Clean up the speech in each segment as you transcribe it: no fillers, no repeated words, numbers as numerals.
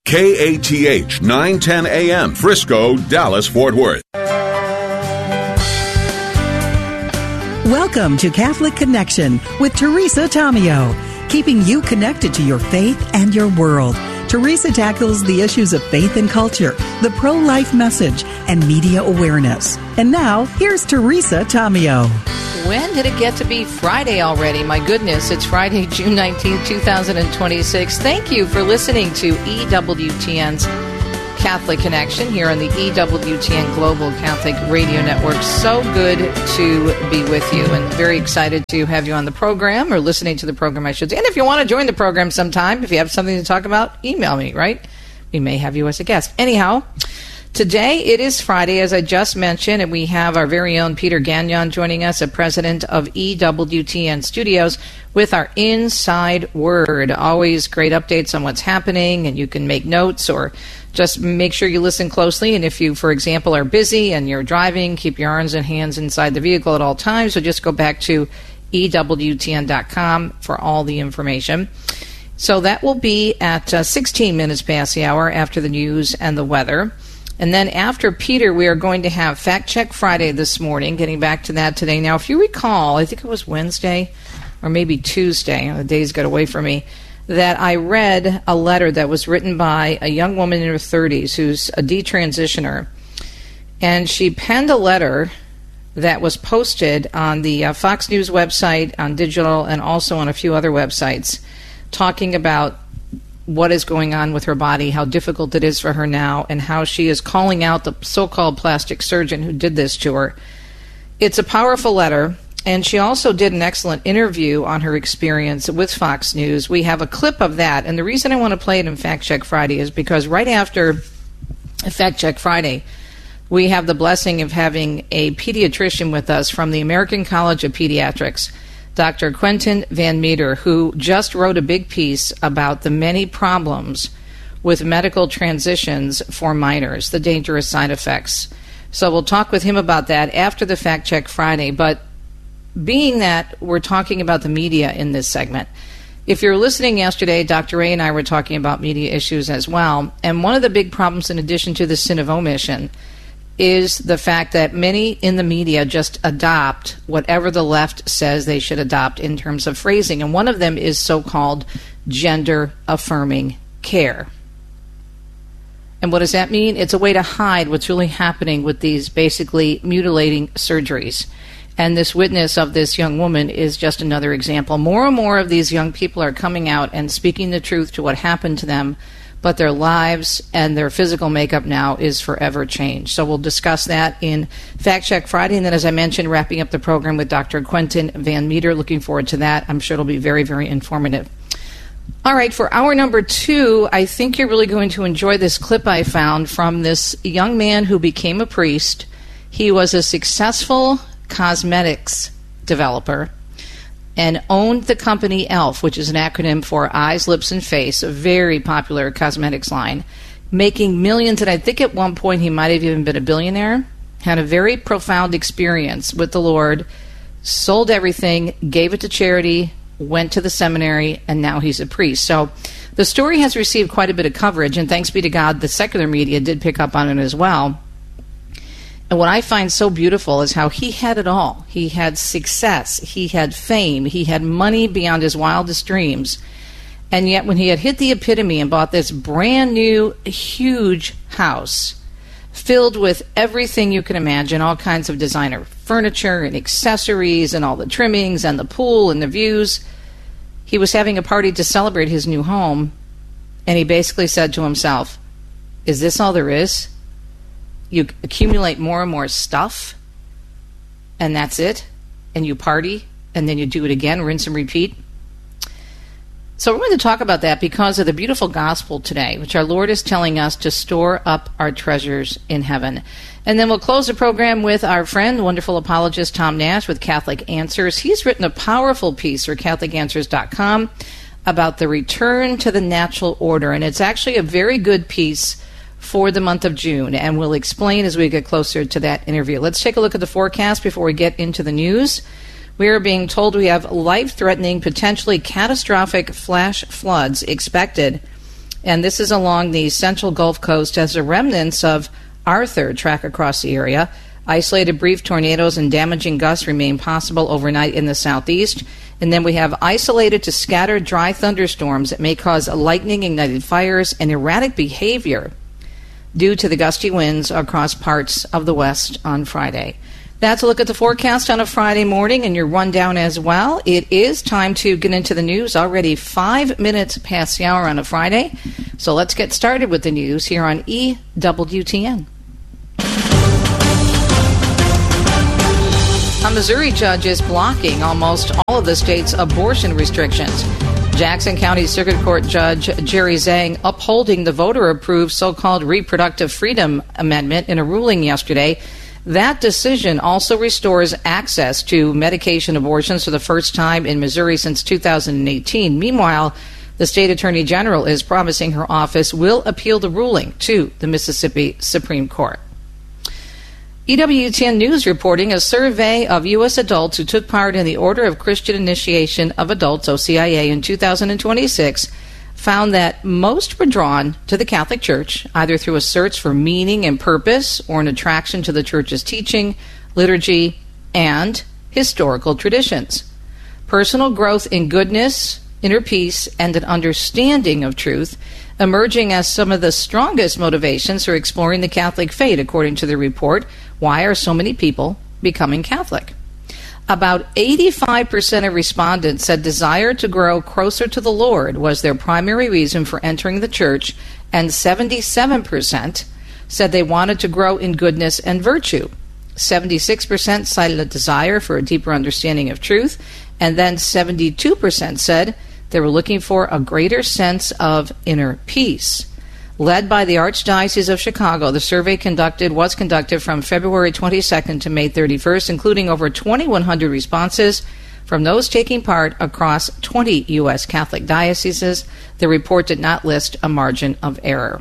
KATH 910 AM, Frisco, Dallas, Fort Worth. Welcome to Catholic Connection with Teresa Tomeo, keeping you connected to your faith and your world. Teresa tackles the issues of faith and culture, the pro-life message, and media awareness. And now, here's Teresa Tomeo. When did it get to be Friday already? My goodness, it's Friday, June 19th, 2026. Thank you for listening to EWTN's Catholic Connection here on the EWTN Global Catholic Radio Network. So good to be with you and very excited to have you on the program, or listening to the program, I should say. And if you want to join the program sometime, if you have something to talk about, email me, right? We may have you as a guest. Anyhow, today it is Friday, as I just mentioned, and we have our very own Peter Gagnon joining us, a president of EWTN Studios, with our Inside Word. Always great updates on what's happening, and you can make notes or just make sure you listen closely. And if you, for example, are busy and you're driving, keep your arms and hands inside the vehicle at all times. So just go back to EWTN.com for all the information. So that will be at 16 minutes past the hour after the news and the weather. And then after Peter, we are going to have Fact Check Friday this morning, getting back to that today. Now, if you recall, I think it was Wednesday or maybe Tuesday, the days got away from me, that I read a letter that was written by a young woman in her 30s who's a detransitioner. And she penned a letter that was posted on the Fox News website, on digital, and also on a few other websites, talking about what is going on with her body, how difficult it is for her now, and how she is calling out the so-called plastic surgeon who did this to her. It's a powerful letter. And she also did an excellent interview on her experience with Fox News. We have a clip of that. And the reason I want to play it in Fact Check Friday is because right after Fact Check Friday, we have the blessing of having a pediatrician with us from the American College of Pediatrics, Dr. Quentin Van Meter, who just wrote a big piece about the many problems with medical transitions for minors, the dangerous side effects. So we'll talk with him about that after the Fact Check Friday. But being that we're talking about the media in this segment, if you're listening yesterday, Dr. Ray and I were talking about media issues as well. And one of the big problems, in addition to the sin of omission, is the fact that many in the media just adopt whatever the left says they should adopt in terms of phrasing. And one of them is so-called gender-affirming care. And what does that mean? It's a way to hide what's really happening with these basically mutilating surgeries. And this witness of this young woman is just another example. More and more of these young people are coming out and speaking the truth to what happened to them, but their lives and their physical makeup now is forever changed. So we'll discuss that in Fact Check Friday. And then, as I mentioned, wrapping up the program with Dr. Quentin Van Meter. Looking forward to that. I'm sure it'll be very, very informative. All right, for hour number 2, I think you're really going to enjoy this clip I found from this young man who became a priest. He was a successful cosmetics developer and owned the company e.l.f., which is an acronym for Eyes, Lips, and Face, a very popular cosmetics line, making millions. And I think at one point he might have even been a billionaire. Had a very profound experience with the Lord, sold everything, gave it to charity, went to the seminary, and now he's a priest. So the story has received quite a bit of coverage, and thanks be to God, the secular media did pick up on it as well. And what I find so beautiful is how he had it all. He had success, he had fame, he had money beyond his wildest dreams. And yet when he had hit the epitome and bought this brand new, huge house filled with everything you can imagine, all kinds of designer furniture and accessories and all the trimmings and the pool and the views, he was having a party to celebrate his new home, and he basically said to himself, is this all there is? You accumulate more and more stuff, and that's it, and you party, and then you do it again, rinse and repeat. So we're going to talk about that because of the beautiful gospel today, which our Lord is telling us to store up our treasures in heaven. And then we'll close the program with our friend, wonderful apologist Tom Nash with Catholic Answers. He's written a powerful piece for CatholicAnswers.com about the return to the natural order, and it's actually a very good piece for the month of June, and we'll explain as we get closer to that interview. Let's take a look at the forecast before we get into the news. We are being told we have life-threatening, potentially catastrophic flash floods expected And this is along the central Gulf Coast as the remnants of Arthur track across the area. Isolated brief tornadoes and damaging gusts remain possible overnight in the southeast. And then we have isolated to scattered dry thunderstorms that may cause lightning-ignited fires and erratic behavior due to the gusty winds across parts of the west on Friday. That's a look at the forecast on a Friday morning and your rundown as well. It is time to get into the news. Already 5 minutes past the hour on a Friday. So let's get started with the news here on EWTN. A Missouri judge is blocking almost all of the state's abortion restrictions. Jackson County Circuit Court Judge Jerry Zhang upholding the voter-approved so-called Reproductive Freedom Amendment in a ruling yesterday. That decision also restores access to medication abortions for the first time in Missouri since 2018. Meanwhile, the state attorney general is promising her office will appeal the ruling to the Mississippi Supreme Court. EWTN News reporting a survey of U.S. adults who took part in the Order of Christian Initiation of Adults, OCIA, in 2026 found that most were drawn to the Catholic Church, either through a search for meaning and purpose or an attraction to the Church's teaching, liturgy, and historical traditions. Personal growth in goodness, inner peace, and an understanding of truth emerging as some of the strongest motivations for exploring the Catholic faith, according to the report. Why are so many people becoming Catholic? About 85% of respondents said desire to grow closer to the Lord was their primary reason for entering the church, and 77% said they wanted to grow in goodness and virtue. 76% cited a desire for a deeper understanding of truth, and then 72% said they were looking for a greater sense of inner peace. Led by the Archdiocese of Chicago, the survey was conducted from February 22nd to May 31st, including over 2,100 responses from those taking part across 20 U.S. Catholic dioceses. The report did not list a margin of error.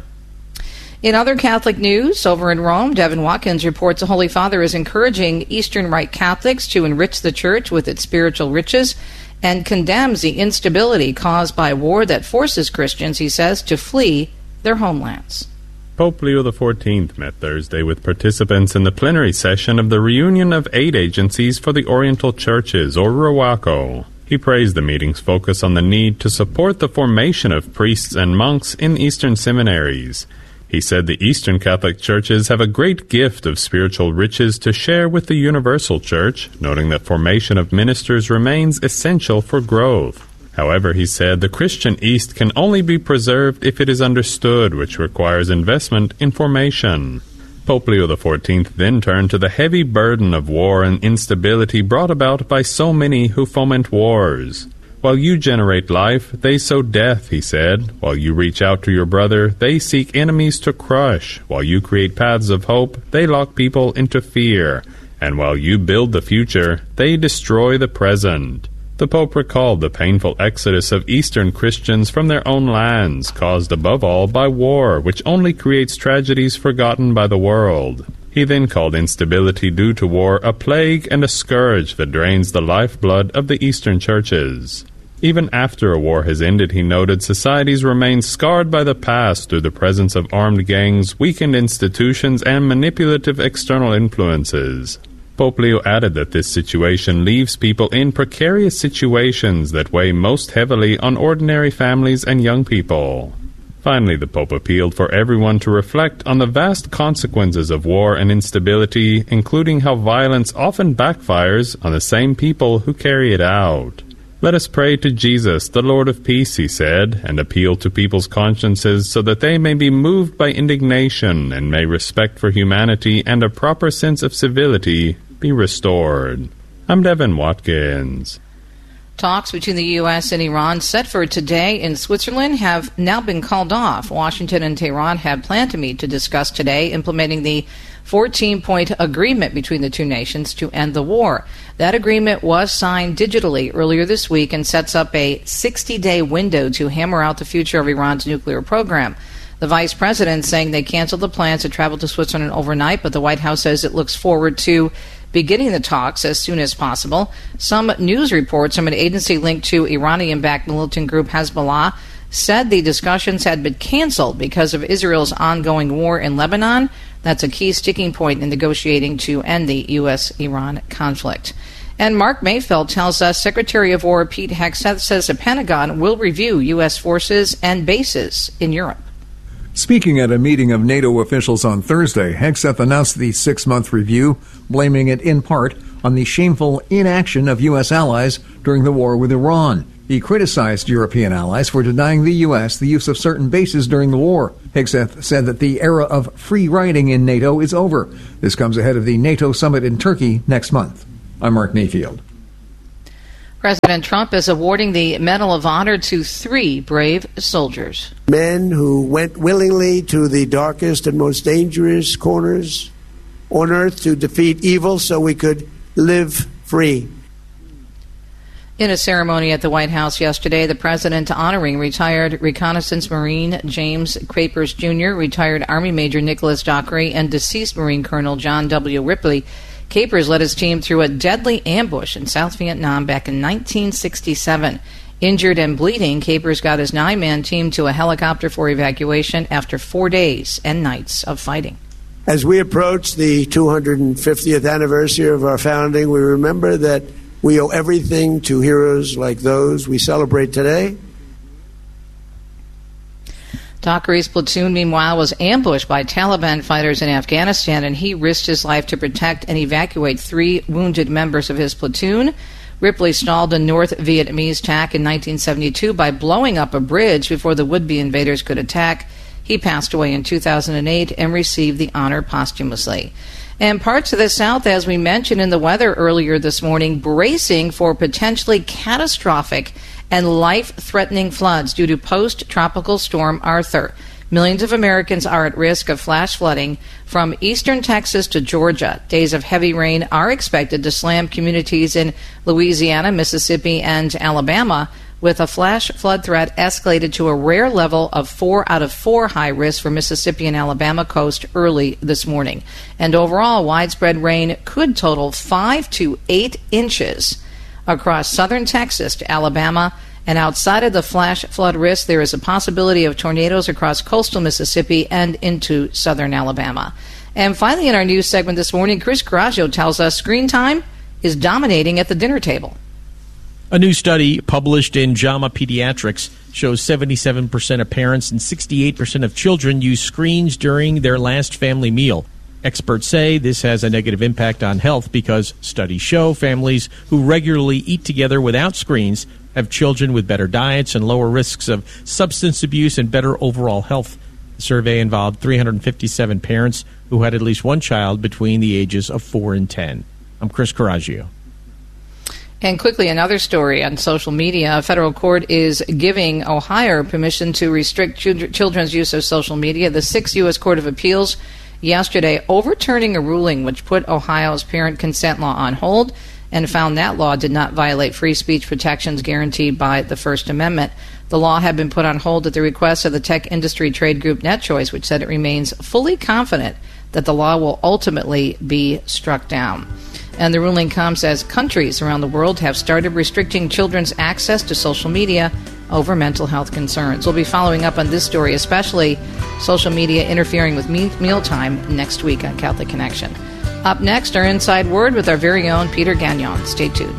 In other Catholic news, over in Rome, Devin Watkins reports the Holy Father is encouraging Eastern Rite Catholics to enrich the Church with its spiritual riches and condemns the instability caused by war that forces Christians, he says, to flee their homelands. Pope Leo XIV met Thursday with participants in the plenary session of the Reunion of Aid Agencies for the Oriental Churches, or ROACO. He praised the meeting's focus on the need to support the formation of priests and monks in Eastern seminaries. He said the Eastern Catholic churches have a great gift of spiritual riches to share with the Universal Church, noting that formation of ministers remains essential for growth. However, he said the Christian East can only be preserved if it is understood, which requires investment in formation. Pope Leo XIV then turned to the heavy burden of war and instability brought about by so many who foment wars. While you generate life, they sow death, he said. While you reach out to your brother, they seek enemies to crush. While you create paths of hope, they lock people into fear. And while you build the future, they destroy the present. The Pope recalled the painful exodus of Eastern Christians from their own lands, caused above all by war, which only creates tragedies forgotten by the world. He then called instability due to war a plague and a scourge that drains the lifeblood of the Eastern churches. Even after a war has ended, he noted, societies remain scarred by the past through the presence of armed gangs, weakened institutions, and manipulative external influences. Pope Leo added that this situation leaves people in precarious situations that weigh most heavily on ordinary families and young people. Finally, the Pope appealed for everyone to reflect on the vast consequences of war and instability, including how violence often backfires on the same people who carry it out. Let us pray to Jesus, the Lord of Peace, he said, and appeal to people's consciences so that they may be moved by indignation and may respect for humanity and a proper sense of civility be restored. I'm Devin Watkins. Talks between the U.S. and Iran set for today in Switzerland have now been called off. Washington and Tehran had planned to meet to discuss today implementing the 14-point agreement between the two nations to end the war. That agreement was signed digitally earlier this week and sets up a 60-day window to hammer out the future of Iran's nuclear program. The vice president saying they canceled the plans to travel to Switzerland overnight, but the White House says it looks forward to beginning the talks as soon as possible. Some news reports from an agency linked to Iranian-backed militant group Hezbollah said the discussions had been canceled because of Israel's ongoing war in Lebanon. That's a key sticking point in negotiating to end the U.S.-Iran conflict. And Mark Mayfield tells us Secretary of War Pete Hegseth says the Pentagon will review U.S. forces and bases in Europe. Speaking at a meeting of NATO officials on Thursday, Hegseth announced the 6-month review, blaming it in part on the shameful inaction of U.S. allies during the war with Iran. He criticized European allies for denying the U.S. the use of certain bases during the war. Hegseth said that the era of free riding in NATO is over. This comes ahead of the NATO summit in Turkey next month. I'm Mark Mayfield. President Trump is awarding the Medal of Honor to 3 brave soldiers. Men who went willingly to the darkest and most dangerous corners on earth to defeat evil so we could live free. In a ceremony at the White House yesterday, the president honoring retired reconnaissance Marine James Capers Jr., retired Army Major Nicholas Dockery, and deceased Marine Colonel John W. Ripley. Capers led his team through a deadly ambush in South Vietnam back in 1967. Injured and bleeding, Capers got his 9-man team to a helicopter for evacuation after 4 days and nights of fighting. As we approach the 250th anniversary of our founding, we remember that we owe everything to heroes like those we celebrate today. Dockery's platoon, meanwhile, was ambushed by Taliban fighters in Afghanistan, and he risked his life to protect and evacuate 3 wounded members of his platoon. Ripley stalled a North Vietnamese attack in 1972 by blowing up a bridge before the would-be invaders could attack. He passed away in 2008 and received the honor posthumously. And parts of the South, as we mentioned in the weather earlier this morning, bracing for potentially catastrophic and life-threatening floods due to post-tropical storm Arthur. Millions of Americans are at risk of flash flooding from eastern Texas to Georgia. Days of heavy rain are expected to slam communities in Louisiana, Mississippi, and Alabama, with a flash flood threat escalated to a rare level of 4 out of 4 high risk for Mississippi and Alabama coast early this morning. And overall, widespread rain could total 5 to 8 inches across southern Texas to Alabama. And outside of the flash flood risk, there is a possibility of tornadoes across coastal Mississippi and into southern Alabama. And finally, in our news segment this morning, Chris Coraggio tells us screen time is dominating at the dinner table. A new study published in JAMA Pediatrics shows 77% of parents and 68% of children use screens during their last family meal. Experts say this has a negative impact on health because studies show families who regularly eat together without screens have children with better diets and lower risks of substance abuse and better overall health. The survey involved 357 parents who had at least one child between the ages of 4 and 10. I'm Chris Coraggio. And quickly, another story on social media. A federal court is giving Ohio permission to restrict children's use of social media. The 6th U.S. Court of Appeals yesterday overturning a ruling which put Ohio's parent consent law on hold and found that law did not violate free speech protections guaranteed by the First Amendment. The law had been put on hold at the request of the tech industry trade group NetChoice, which said it remains fully confident that the law will ultimately be struck down. And the ruling comes as countries around the world have started restricting children's access to social media over mental health concerns. We'll be following up on this story, especially social media interfering with mealtime next week on Catholic Connection. Up next, our Inside Word with our very own Peter Gagnon. Stay tuned.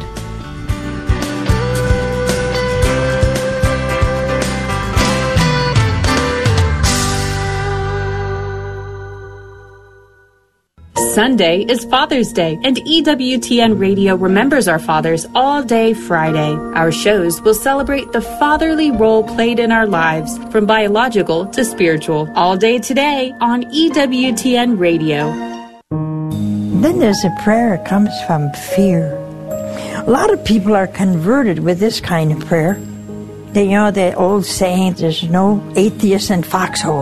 Sunday is Father's Day, and EWTN Radio remembers our fathers all day Friday. Our shows will celebrate the fatherly role played in our lives, from biological to spiritual, all day today on EWTN Radio. Then there's a prayer that comes from fear. A lot of people are converted with this kind of prayer. They know the old saying, there's no atheist in foxhole.